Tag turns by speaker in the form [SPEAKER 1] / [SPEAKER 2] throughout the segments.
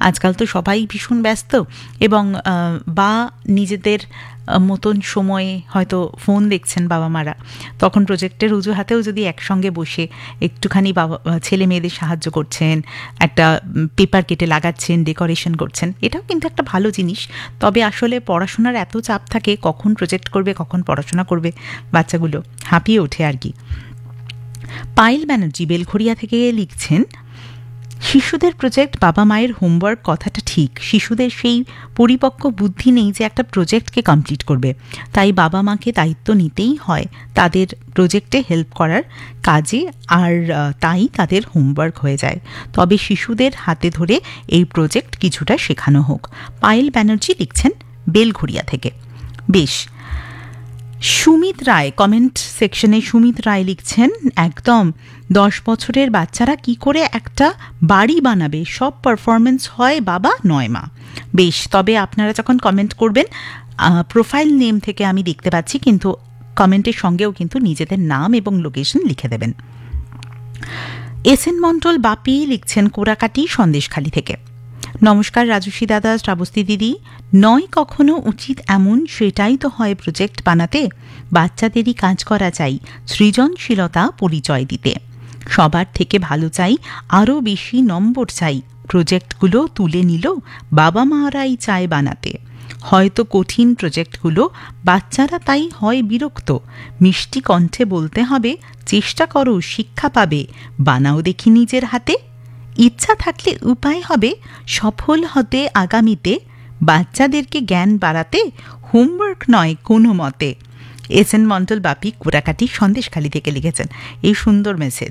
[SPEAKER 1] আজকাল তো সবাই ভীষণ ব্যস্ত, এবং বা নিজেদের মতন সময়ে হয়তো ফোন দেখছেন বাবা মারা, তখন প্রজেক্টের অজুহাতেও যদি একসঙ্গে বসে একটুখানি ছেলে মেয়েদের সাহায্য করছেন, একটা পেপার কেটে লাগাচ্ছেন, ডেকোরেশন করছেন, এটাও কিন্তু একটা ভালো জিনিস। তবে আসলে পড়াশোনার এত চাপ থাকে, কখন প্রজেক্ট করবে কখন পড়াশোনা করবে, বাচ্চাগুলো হাঁপিয়ে ওঠে আর কি। পায়েল ব্যানার্জি বেলঘরিয়া থেকে লিখছেন, শিশুদের প্রজেক্ট বাবা মায়ের হোমওয়ার্ক কথাটা ঠিক, শিশুদের সেই পরিপক্ক বুদ্ধি নেই যে একটা প্রজেক্টকে কমপ্লিট করবে, তাই বাবা মাকে দায়িত্ব নিতেই হয় তাদের প্রজেক্টে হেল্প করার কাজে, আর তাই তাদের হোমওয়ার্ক হয়ে যায়। তবে শিশুদের হাতে ধরে এই প্রজেক্ট কিছুটা শেখানো হোক। পায়েল ব্যানার্জি লিখছেন বেলঘরিয়া থেকে। বেশ, সুমিত রায় কমেন্ট সেকশনে সুমিত রায় লিখছেন, একদম 10 বছরের বাচ্চারা কি করে একটা বাড়ি বানাবে, সব পারফরমেন্স হয় বাবা নয় মা। বেশ, তবে আপনারা যখন কমেন্ট করবেন, প্রোফাইল নেম থেকে আমি দেখতে পাচ্ছি, কিন্তু কমেন্টের সঙ্গেও কিন্তু নিজেদের নাম এবং লোকেশন লিখে দেবেন। এসএন মন্ডল বাপি লিখছেন কোরাকাটি সন্দেশখালী থেকে। নমস্কার রাজস্বী দাদা, শ্রাবস্তী দিদি, নয় কখনো উচিত এমন, সেটাই তো হয় প্রজেক্ট বানাতে। বাচ্চাদেরই কাজ করা চাই, সৃজনশীলতা পরিচয় দিতে। সবার থেকে ভালো চাই, আরও বেশি নম্বর চাই। প্রজেক্টগুলো তুলে নিল বাবা মারাই চায় বানাতে। হয়তো কঠিন প্রজেক্টগুলো, বাচ্চারা তাই হয় বিরক্ত। মিষ্টি কণ্ঠে বলতে হবে, চেষ্টা করো শিক্ষা পাবে, বানাও দেখি নিজের হাতে। ইচ্ছা থাকলে উপায় হবে সফল হতে আগামীতে। বাচ্চাদেরকে জ্ঞান বাড়াতে হোমওয়ার্ক নয় কোনো মতে। এসএন মন্ডল বাপি কোরাকাটি সন্দেশখালী থেকে লিখেছেন এই সুন্দর মেসেজ।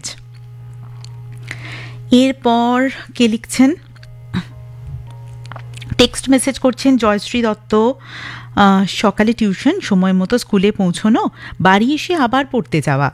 [SPEAKER 1] এরপর কে লিখছেন, টেক্সট মেসেজ করছেন জয়শ্রী দত্ত। সকালে টিউশন, সময় মতো স্কুলে পৌঁছনো, বাড়ি এসে আবার পড়তে যাওয়া।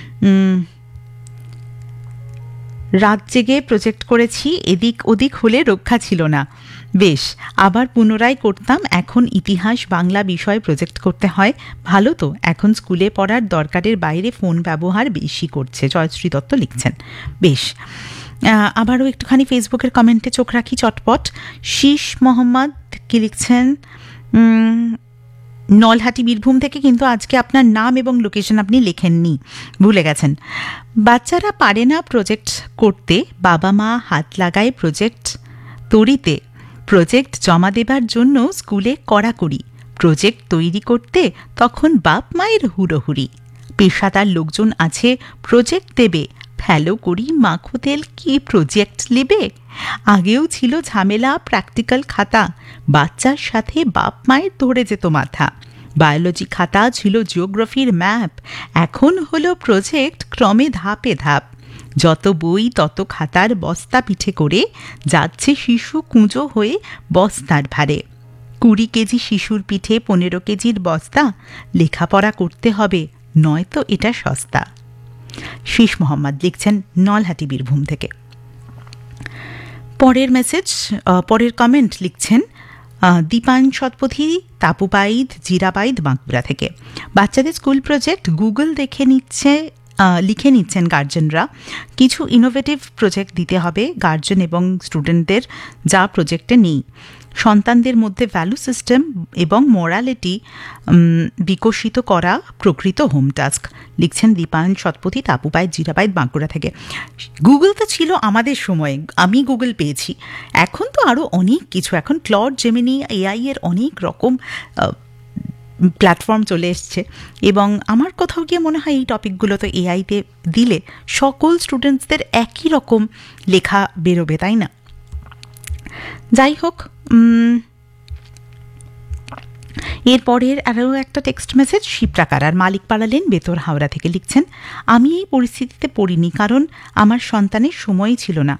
[SPEAKER 1] রাত জেগে প্রজেক্ট করেছি, এদিক ওদিক হলে রক্ষা ছিল না। বেশ, আবার পুনরায় করতাম, এখন ইতিহাস বাংলা বিষয় প্রজেক্ট করতে হয়। ভালো তো, এখন স্কুলে পড়ার দরকারের বাইরে ফোন ব্যবহার বেশি করছে, জয়শ্রী দত্ত লিখছেন। বেশ, আবারও একটুখানি ফেসবুকের কমেন্টে চোখ রাখি চটপট। শীষ মোহাম্মদ কি লিখছেন, নলহাটি বীরভূম থেকে, কিন্তু আজকে আপনার নাম এবং লোকেশন আপনি লেখেননি, ভুলে গেছেন। বাচ্চারা পারে না প্রজেক্ট করতে, বাবা মা হাত লাগায় প্রজেক্ট তৈরিতে। প্রজেক্ট জমা দেবার জন্য স্কুলে কড়াকড়ি, প্রজেক্ট তৈরি করতে তখন বাপ মায়ের হুড়োহুড়ি। পেশাদার লোকজন আছে প্রজেক্ট দেবে, ফেলো করি মাখো তেল কি প্রজেক্ট নেবে। আগেও ছিল ঝামেলা, প্র্যাকটিক্যাল খাতা, বাচ্চার সাথে বাপ মায়ের ধরে যেত মাথা। বায়োলজি খাতা ছিল জিওগ্রাফির ম্যাপ, এখন হলো প্রজেক্ট ক্রমে ধাপে ধাপ। যত বই তত খাতার বস্তা পিঠে করে, যাচ্ছে শিশু কুঁজো হয়ে বস্তার ভারে। 20 কেজি শিশুর পিঠে 15 কেজির বস্তা, লেখাপড়া করতে হবে নয়তো এটা সস্তা। শীষ মোহাম্মদ লিখছেন নলহাটি বীরভূম থেকে। পরের মেসেজ, পরের কমেন্ট লিখছেন দীপান শতপথী, তাপুপাইদ জিরাবাইদ বাঁকুড়া থেকে। বাচ্চাদের স্কুল প্রজেক্ট গুগল দেখে লিখে নিচ্ছেন গার্জেনরা। কিছু ইনোভেটিভ প্রজেক্ট দিতে হবে গার্জেন এবং স্টুডেন্টদের, যা প্রজেক্টে নেই। সন্তানদের মধ্যে ভ্যালু সিস্টেম এবং মোরালিটি বিকশিত করা প্রকৃত হোম টাস্ক, লিখছেন দীপায়ন শতপথী, তাপুপাইদ জিরাবাইদ বাঁকুড়া থেকে। গুগল তো ছিল আমাদের সময়ে, আমি গুগল পেয়েছি, এখন তো আরও অনেক কিছু, এখন ক্লড, জেমিনি, এআই এর অনেক রকম প্ল্যাটফর্ম চলে এসছে। এবং আমার কোথাও গিয়ে মনে হয় এই টপিকগুলো তো এআইতে দিলে সকল স্টুডেন্টসদের একই রকম লেখা বেরোবে, তাই না? যাই হোক, এরপরের আরও একটা টেক্সট মেসেজ শিপ্রাকার আর মালিক পাড়ালেন বেতর হাওড়া থেকে লিখছেন, আমি এই পরিস্থিতিতে পড়িনি, কারণ আমার সন্তানের সময় ছিল না।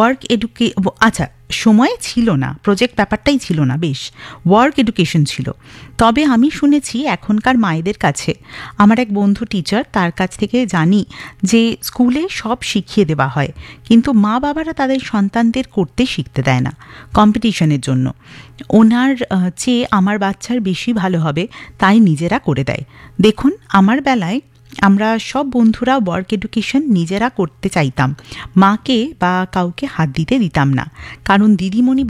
[SPEAKER 1] সময় ছিল না, প্রজেক্ট ব্যাপারটাই ছিল না, বেশ ওয়ার্ক এডুকেশন ছিল। তবে আমি শুনেছি এখনকার মায়েদের কাছে, আমার এক বন্ধু টিচার, তার কাছ থেকে জানি যে স্কুলে সব শিখিয়ে দেওয়া হয়, কিন্তু মা বাবারা তাদের সন্তানদের করতে শিখতে দেয় না কম্পিটিশনের জন্য। ওনার চেয়ে আমার বাচ্চার বেশি ভালো হবে তাই নিজেরা করে দেয়। দেখুন, আমার বেলায় আমরা সব বন্ধুরা ওয়ার্ক এডুকেশন নিজেরা করতে চাইতাম, মাকে বা কাউকে হাত দিতে দিতাম না, কারণ দিদিমণি